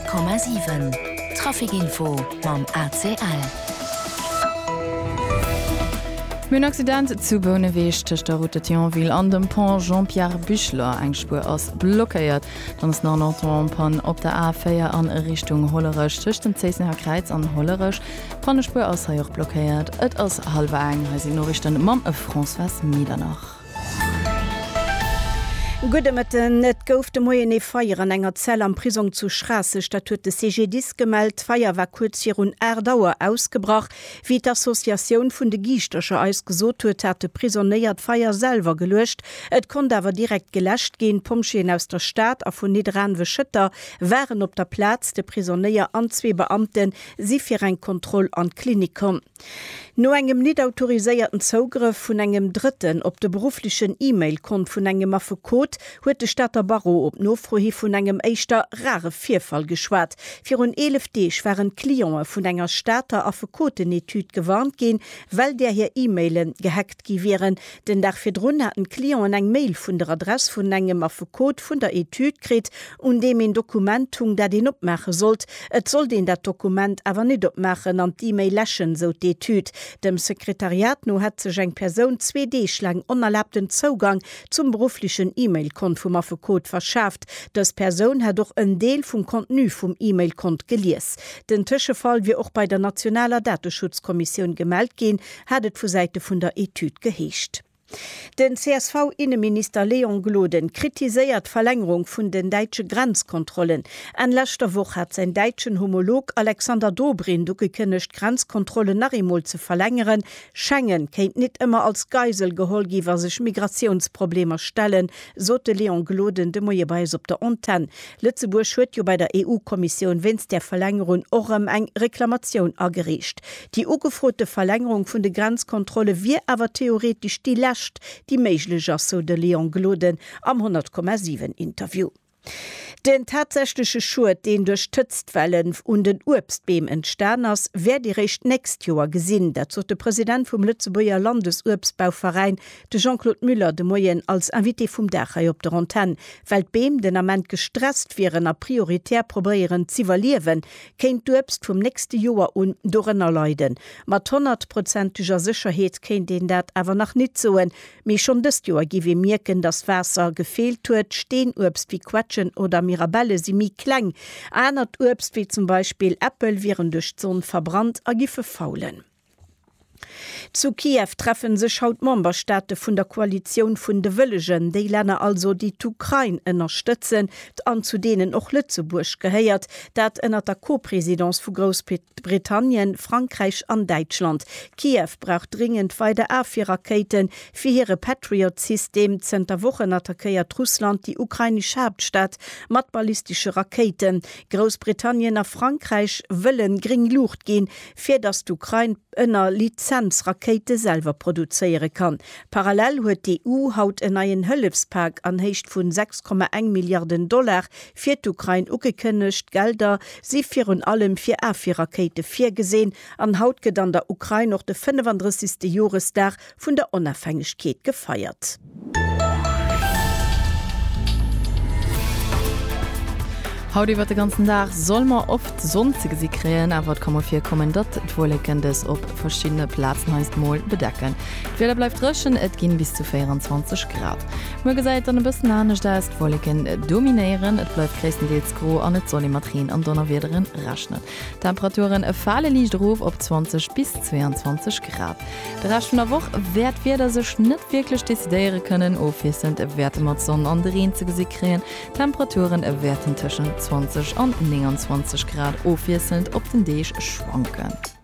100,7 Trafikinfo mam ACL. Mün Accident zu Bonneweeg tech der Route Thionville an dem Pont Jean-Pierre Büchler eng Spur ass blockéiert, dats Pan op der A4 an Richtung Hollerech tech dem Zeessenher Kreiz an Hollerech, Panne Spur ass ha joch blockéiert, et ass halbe eng hasi Norrichten mam e François Miedernach. Gudemeten net gouf de Moien e Feier an enger Zell am Prisung zu Strasse statut de CGDis gemeldt, Feier war kurz hier un Erdauer ausgebracht, wie d'Assoziation vun de Giichtescher ausgesot huet hat de prisonéiert Feier selber gelöscht, et kon dawer direkt gelächt gehen, Pomscheen aus der Staat a vun Nidranwe Schëtter wären op der Platz de Prisonéier an 2 Beamten si fir ein Kontroll an Klinikum. No engem nicht autoriséierten Zugriff vun engem Dritten op de beruflichen E-Mail-Kont vun engem Affekot huet de Stadter Barreau op Nofrohi vun engem eichter rare Vierfall geschwat. Fir un 11 Deeg waren Klioen vun enger Stadter Affekotenetyd gewarnt gin, weil der hier E-Mailen gehackt gi wären, denn dafir run hatten Klioen eng Mail vun der Adress vun engem Affekot vun der Etyd krit und dem en Dokumentung der den opmache sollt. Et soll den dat Dokument awer net opmachen an d'E-Mail lächen so d'Etyd. Dem Sekretariat no hat sech eng Person 2D lang unerlaubten Zugang zum beruflichen E-Mail-Kont vum Affekot verschafft. Das Person hat doch en Deel vum Kontinu vum E-Mail-Kont gelies. Den Tischefall wie auch bei der Nationaler Datenschutzkommission gemeldet gehen, hat et vu Seite vun der Etyd geheescht. Den CSV-Innenminister Leon Gloden kritiséiert Verlängerung vun den deitsche Grenzkontrollen. An letzter Woche hat sein deitschen Homolog Alexander Dobrin gekündigt, Grenzkontrollen nach einmal zu verlängern. Schengen kennt nicht immer als Geisel geholgi, was sich Migrationsprobleme stellen, sote Leon Gloden de Moje bei op der Antenne. Lützeburg huet jo bei der EU-Kommission wenn's der Verlängerung orem eng Reklamation agerecht. Die ugefrote Verlängerung vun de Grenzkontrolle wie aber theoretisch die meiglecher so de Leon Gloden am 100,7 Interview. Den tatsächliche Schurt, den durch Tütztwellen und den Urbstbeem entstanden ist, wer die recht nächst Jahr gesinn. Dazu der Präsident vom Lützeburger Landesurbsbauverein, de Jean-Claude Müller, de Moyen als Invité vom Dachai op der Antenne, weil Beem den Amment gestresst wären a prioritär probieren zivaluieren, kennt Urbst vom nächsten Jahr und Dorrenner leiden. Mit 100%iger Sicherheit kennt den dat aber noch nicht so. Mir schon das Jahr give mirken, dass Wasser gefehlt wird, stehen Urbst wie Quatschen oder Mirabelle sie mi klang. Einer Urbst wie zum Beispiel Äppel wären durch Zonen verbrannt, agife faulen. Zu Kiew treffen sich haut Memberstaate vun der Koalition vun de Wëllegen, déi länner also die Ukraine unterstützen, an zu denen auch Lützeburg geheiert, dat ënner der Co-Präsidentz vu Großbritannien, Frankreich an Deutschland. Kiew braucht dringend weiter A4-Raketen für ihre Patriot-System. 10. Wochen attackiert Russland die ukrainische Hauptstadt mat ballistische Raketen. Großbritannien a Frankreich wollen gering Luft gehen, für das die Ukraine ënner Lizenzrakete selber produzieren kann. Parallel huet die EU haut en neuen Hëllefspak an Hecht vun 6,1 Milliarden $ fir d'Ukraine ugekënnecht Gelder sie fir und allem fir A4-Rakete 4 gesehen an haut gedan der Ukraine noch de 35. Joresdag vun der Unabhängigkeit gefeiert. Haut über den ganzen Tag soll man oft sonstige sie kreieren, aber kann man viel kommen dort vorlegendes op verschiedene Plätzen heißt mal bedecken. Wieder bleibt röschen, et gehen bis zu 24 Grad. Möge seid dann ein bisschen anders, da ist vorlegen dominieren, et bleibt größtenteils groß an et soll Materien an Donnerwederen raschnen. Temperaturen fallen liegt drauf op 20 bis 22 Grad. Der Rest von der Woche wird wieder sich nicht wirklich dezidieren können, aufwissend Werte mit Sonne an den zu kreieren. Temperaturen werden zwischen 20 und 29 Grad aufwissend op den Deeg schwanken.